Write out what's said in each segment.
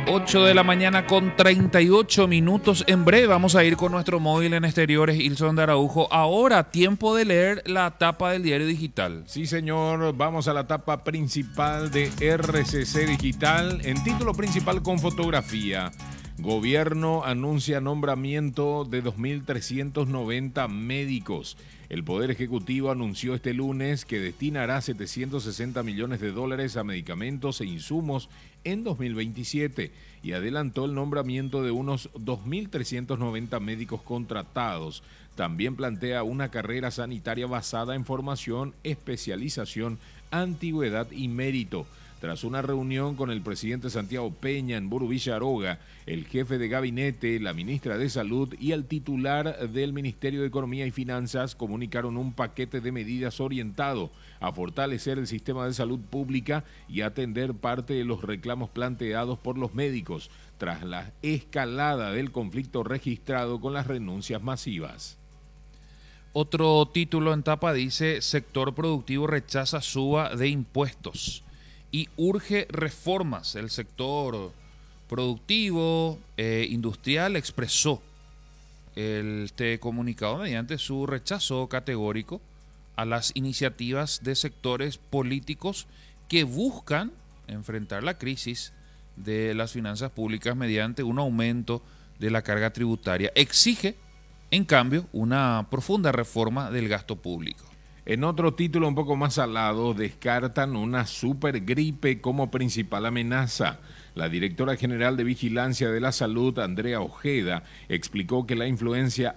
8 de la mañana con 38 minutos. En breve vamos a ir con nuestro móvil en exteriores, Ilson de Araujo. Ahora, tiempo de leer la tapa del diario digital. Sí, señor. Vamos a la tapa principal de RCC Digital. En título principal con fotografía. Gobierno anuncia nombramiento de 2.390 médicos. El Poder Ejecutivo anunció este lunes que destinará $760 millones a medicamentos e insumos en 2027 y adelantó el nombramiento de unos 2.390 médicos contratados. También plantea una carrera sanitaria basada en formación, especialización, antigüedad y mérito. Tras una reunión con el presidente Santiago Peña en Buru Villaroga, el jefe de gabinete, la ministra de Salud y el titular del Ministerio de Economía y Finanzas comunicaron un paquete de medidas orientado a fortalecer el sistema de salud pública y atender parte de los reclamos planteados por los médicos tras la escalada del conflicto registrado con las renuncias masivas. Otro título en tapa dice: sector productivo rechaza suba de impuestos y urge reformas. El sector productivo industrial expresó este comunicado mediante su rechazo categórico a las iniciativas de sectores políticos que buscan enfrentar la crisis de las finanzas públicas mediante un aumento de la carga tributaria. Exige, en cambio, una profunda reforma del gasto público. En otro título un poco más al lado, descartan una supergripe como principal amenaza. La directora general de Vigilancia de la Salud, Andrea Ojeda, explicó que la influencia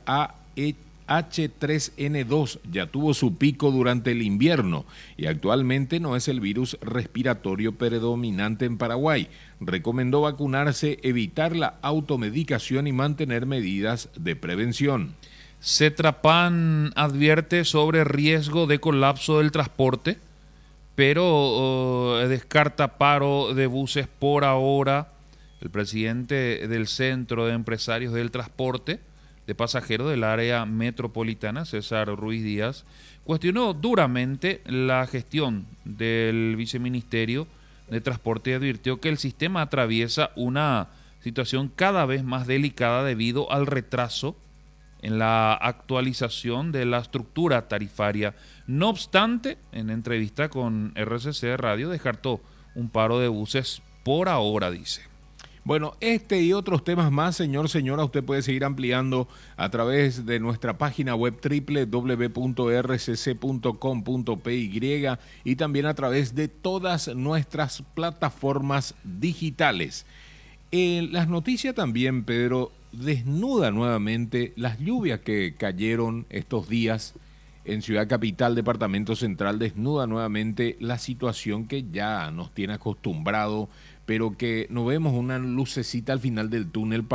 H3N2 ya tuvo su pico durante el invierno y actualmente no es el virus respiratorio predominante en Paraguay. Recomendó vacunarse, evitar la automedicación y mantener medidas de prevención. Cetrapan advierte sobre riesgo de colapso del transporte, pero descarta paro de buses por ahora. El presidente del Centro de Empresarios del Transporte de Pasajeros del área metropolitana, César Ruiz Díaz, cuestionó duramente la gestión del viceministerio de Transporte y advirtió que el sistema atraviesa una situación cada vez más delicada debido al retraso en la actualización de la estructura tarifaria. No obstante, en entrevista con RCC Radio descartó un paro de buses por ahora, dice. Bueno, este y otros temas más, señora, usted puede seguir ampliando a través de nuestra página web www.rcc.com.py y también a través de todas nuestras plataformas digitales. Las noticias también, Pedro, desnuda nuevamente las lluvias que cayeron estos días en Ciudad Capital, Departamento Central, desnuda nuevamente la situación que ya nos tiene acostumbrado, pero que no vemos una lucecita al final del túnel